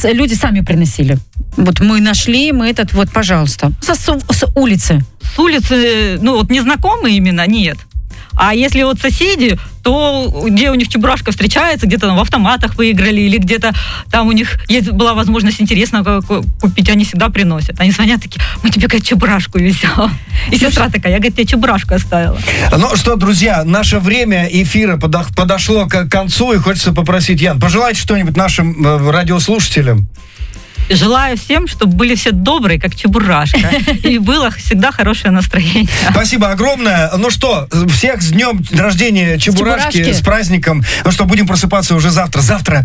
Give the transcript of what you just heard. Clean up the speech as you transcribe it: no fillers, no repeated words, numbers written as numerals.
люди сами приносили. Вот мы нашли, мы этот вот, пожалуйста, с улицы. С улицы, ну вот незнакомые именно, нет. А если вот соседи, то где у них чебурашка встречается, где-то там в автоматах выиграли, или где-то там у них была возможность интересно купить, они всегда приносят. Они звонят такие: мы тебе, говорит, чебурашку везем. И сестра такая: я, говорит, тебе чебурашку оставила. Ну что, друзья, наше время эфира подошло к концу, и хочется попросить, Ян, пожелайте что-нибудь нашим радиослушателям. Желаю всем, чтобы были все добрые, как чебурашка, и было всегда хорошее настроение. Спасибо огромное. Ну что, всех с днем рождения Чебурашки, с праздником. Ну что, будем просыпаться уже завтра. Завтра